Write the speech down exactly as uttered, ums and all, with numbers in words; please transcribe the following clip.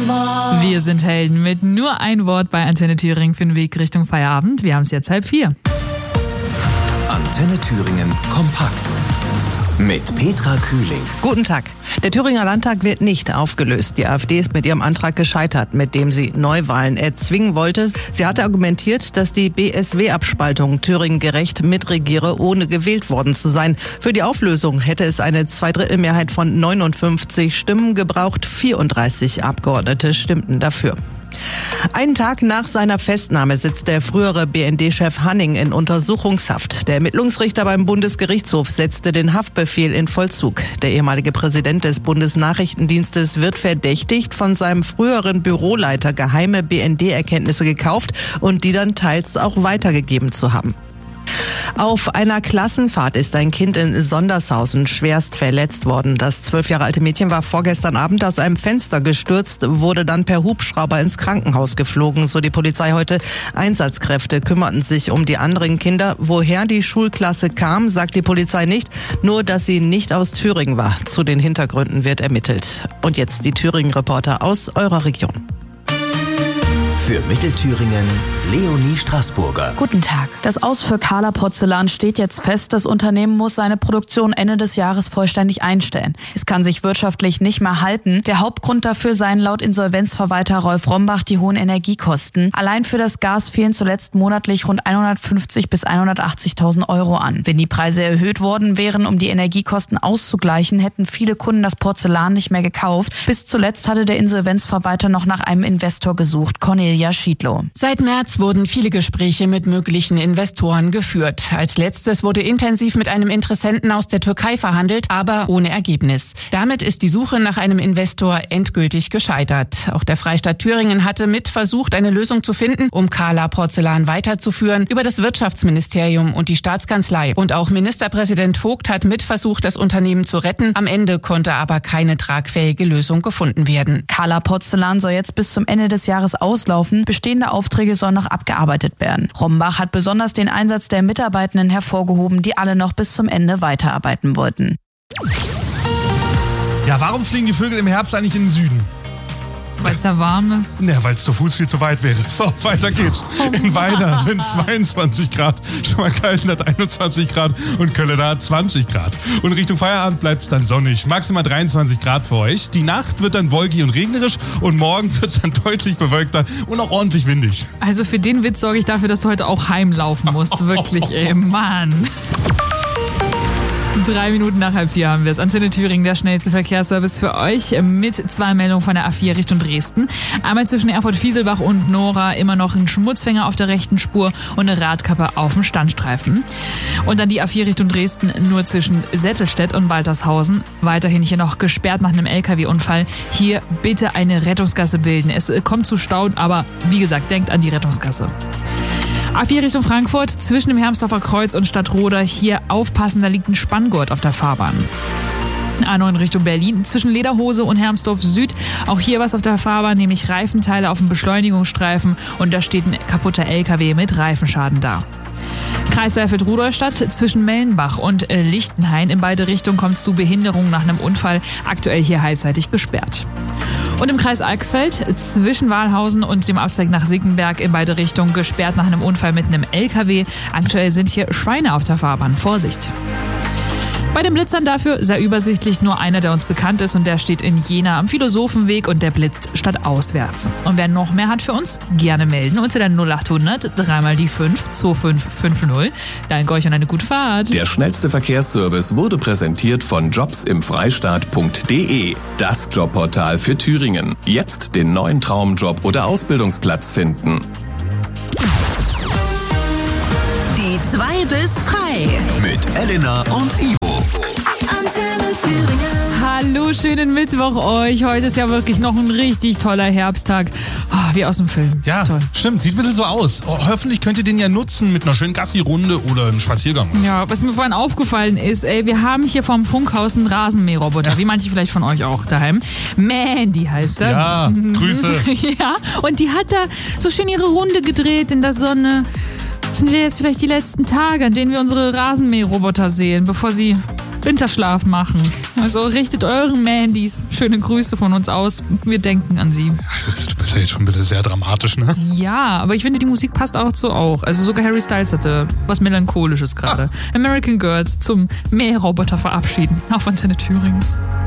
Mama. Wir sind Helden mit nur ein Wort bei Antenne Thüringen für den Weg Richtung Feierabend. Wir haben es jetzt halb vier. Antenne Thüringen kompakt. Mit Petra Kühling. Guten Tag. Der Thüringer Landtag wird nicht aufgelöst. Die AfD ist mit ihrem Antrag gescheitert, mit dem sie Neuwahlen erzwingen wollte. Sie hatte argumentiert, dass die B S W-Abspaltung Thüringen gerecht mitregiere, ohne gewählt worden zu sein. Für die Auflösung hätte es eine Zweidrittelmehrheit von neunundfünfzig Stimmen gebraucht. vierunddreißig Abgeordnete stimmten dafür. Einen Tag nach seiner Festnahme sitzt der frühere B N D-Chef Hanning in Untersuchungshaft. Der Ermittlungsrichter beim Bundesgerichtshof setzte den Haftbefehl in Vollzug. Der ehemalige Präsident des Bundesnachrichtendienstes wird verdächtigt, von seinem früheren Büroleiter geheime B N D-Erkenntnisse gekauft und die dann teils auch weitergegeben zu haben. Auf einer Klassenfahrt ist ein Kind in Sondershausen schwerst verletzt worden. Das zwölf Jahre alte Mädchen war vorgestern Abend aus einem Fenster gestürzt, wurde dann per Hubschrauber ins Krankenhaus geflogen, so die Polizei heute. Einsatzkräfte kümmerten sich um die anderen Kinder. Woher die Schulklasse kam, sagt die Polizei nicht, nur dass sie nicht aus Thüringen war. Zu den Hintergründen wird ermittelt. Und jetzt die Thüringen-Reporter aus eurer Region. Für Mittelthüringen Leonie Straßburger. Guten Tag. Das Aus für Kahler Porzellan steht jetzt fest. Das Unternehmen muss seine Produktion Ende des Jahres vollständig einstellen. Es kann sich wirtschaftlich nicht mehr halten. Der Hauptgrund dafür seien laut Insolvenzverwalter Rolf Rombach die hohen Energiekosten. Allein für das Gas fielen zuletzt monatlich rund hundertfünfzig bis hundertachtzigtausend Euro an. Wenn die Preise erhöht worden wären, um die Energiekosten auszugleichen, hätten viele Kunden das Porzellan nicht mehr gekauft. Bis zuletzt hatte der Insolvenzverwalter noch nach einem Investor gesucht, Cornelia Schiedlow. Seit März wurden viele Gespräche mit möglichen Investoren geführt. Als letztes wurde intensiv mit einem Interessenten aus der Türkei verhandelt, aber ohne Ergebnis. Damit ist die Suche nach einem Investor endgültig gescheitert. Auch der Freistaat Thüringen hatte mit versucht, eine Lösung zu finden, um Kahler Porzellan weiterzuführen, über das Wirtschaftsministerium und die Staatskanzlei. Und auch Ministerpräsident Vogt hat mit versucht, das Unternehmen zu retten. Am Ende konnte aber keine tragfähige Lösung gefunden werden. Kahler Porzellan soll jetzt bis zum Ende des Jahres auslaufen. Bestehende Aufträge sollen noch abgearbeitet werden. Rombach hat besonders den Einsatz der Mitarbeitenden hervorgehoben, die alle noch bis zum Ende weiterarbeiten wollten. Ja, warum fliegen die Vögel im Herbst eigentlich in den Süden? Weil es da warm ist. Ja, weil es zu Fuß viel zu weit wäre. So, weiter geht's. In Weida sind zweiundzwanzig Grad, Schmalkalden hat einundzwanzig Grad und Köln hat zwanzig Grad. Und Richtung Feierabend bleibt es dann sonnig. Maximal dreiundzwanzig Grad für euch. Die Nacht wird dann wolkig und regnerisch und morgen wird es dann deutlich bewölkter und auch ordentlich windig. Also für den Witz sorge ich dafür, dass du heute auch heimlaufen musst. Wirklich, ey, Mann. Drei Minuten nach halb vier haben wir es. Antenne Thüringen, der schnellste Verkehrsservice für euch mit zwei Meldungen von der A vier Richtung Dresden. Einmal zwischen Erfurt-Fieselbach und Nora immer noch ein Schmutzfänger auf der rechten Spur und eine Radkappe auf dem Standstreifen. Und dann die A vier Richtung Dresden nur zwischen Settelstedt und Waltershausen. Weiterhin hier noch gesperrt nach einem L K W-Unfall. Hier bitte eine Rettungsgasse bilden. Es kommt zu Stau, aber wie gesagt, denkt an die Rettungsgasse. A vier Richtung Frankfurt, zwischen dem Hermsdorfer Kreuz und Stadtroda. Hier aufpassen, da liegt ein Spanngurt auf der Fahrbahn. A neun Richtung Berlin, zwischen Lederhose und Hermsdorf Süd. Auch hier was auf der Fahrbahn, nämlich Reifenteile auf dem Beschleunigungsstreifen. Und da steht ein kaputter L K W mit Reifenschaden da. Kreis Saalfeld-Rudolstadt, zwischen Mellenbach und Lichtenhain. In beide Richtungen kommt es zu Behinderungen nach einem Unfall. Aktuell hier halbseitig gesperrt. Und im Kreis Eichsfeld, zwischen Wahlhausen und dem Abzweig nach Sickenberg, in beide Richtungen gesperrt nach einem Unfall mit einem L K W. Aktuell sind hier Schweine auf der Fahrbahn. Vorsicht! Bei den Blitzern dafür sehr übersichtlich nur einer, der uns bekannt ist, und der steht in Jena am Philosophenweg und der blitzt stadtauswärts. Und wer noch mehr hat für uns, gerne melden unter der null achthundert drei mal die fünf zwei fünf fünf null. Danke euch und eine gute Fahrt. Der schnellste Verkehrsservice wurde präsentiert von jobs im freistaat punkt de, das Jobportal für Thüringen. Jetzt den neuen Traumjob oder Ausbildungsplatz finden. Die zwei bis frei. Mit Elena und Ivo. Antenne Thüringen. Hallo, schönen Mittwoch euch. Heute ist ja wirklich noch ein richtig toller Herbsttag. Oh, wie aus dem Film. Ja, toll. Stimmt. Sieht ein bisschen so aus. Oh, hoffentlich könnt ihr den ja nutzen mit einer schönen Gassi-Runde oder einem Spaziergang. Ja, was mir vorhin aufgefallen ist, ey, wir haben hier vorm Funkhaus einen Rasenmäherroboter, wie manche vielleicht von euch auch daheim. Mandy heißt er. Ja, Grüße. Ja, und die hat da so schön ihre Runde gedreht in der Sonne. Das sind ja jetzt vielleicht die letzten Tage, an denen wir unsere Rasenmäherroboter sehen, bevor sie Winterschlaf machen. Also richtet euren Mandys schöne Grüße von uns aus. Wir denken an sie. Du bist ja jetzt schon ein bisschen sehr dramatisch, ne? Ja, aber ich finde, die Musik passt auch so auch. Also sogar Harry Styles hatte was Melancholisches gerade. Ah. American Girls zum Mähroboter verabschieden. Auf Antenne Thüringen.